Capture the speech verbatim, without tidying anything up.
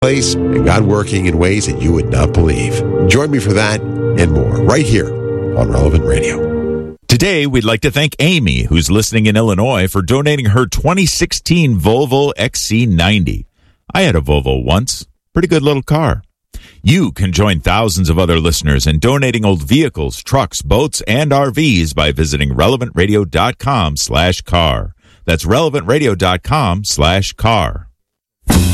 place and God working in ways that you would not believe. Join me for that and more right here on Relevant Radio. Today, we'd like to thank Amy, who's listening in Illinois, for donating her twenty sixteen Volvo X C ninety. I had a Volvo once. Pretty good little car. You can join thousands of other listeners in donating old vehicles, trucks, boats, and R Vs by visiting relevant radio dot com slash car. That's relevant radio dot com slash car.